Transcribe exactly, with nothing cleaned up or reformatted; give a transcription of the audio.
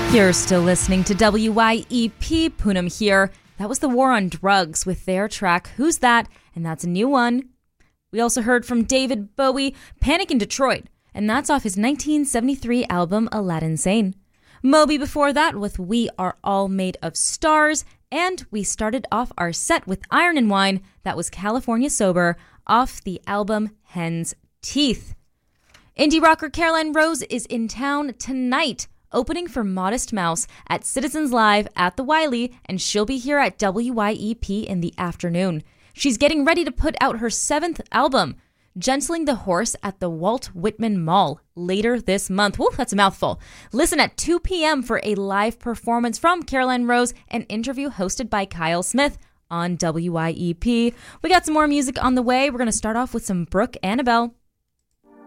You're still listening to W Y E P. Poonam here. That was the War on Drugs with their track, Who's That? And that's a new one. We also heard from David Bowie, Panic in Detroit, and that's off his nineteen seventy-three album Aladdin Sane. Moby before that with We Are All Made of Stars, and we started off our set with Iron and Wine, that was California Sober, off the album Hen's Teeth. Indie rocker Caroline Rose is in town tonight, opening for Modest Mouse at Citizens Live at the Wiley, and she'll be here at W Y E P in the afternoon. She's getting ready to put out her seventh album, Gentling the Horse, at the Walt Whitman Mall later this month. Woo, that's a mouthful. Listen at two p.m. for a live performance from Caroline Rose, an interview hosted by Kyle Smith on W Y E P. We got some more music on the way. We're going to start off with some Brooke Annabelle.